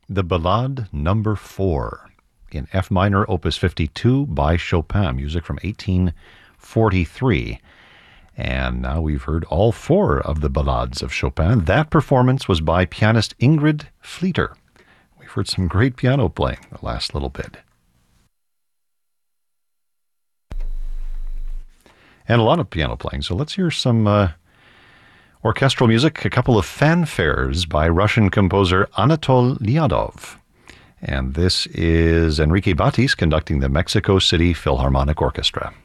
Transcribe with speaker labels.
Speaker 1: the Ballade Number 4 in F minor, Opus 52 by Chopin, music from 1843. And now we've heard all four of the ballades of Chopin. That performance was by pianist Ingrid Fleeter. We've heard some great piano playing the last little bit. And a lot of piano playing. So let's hear some orchestral music, a couple of fanfares by Russian composer Anatol Lyadov. And this is Enrique Batis conducting the Mexico City Philharmonic Orchestra.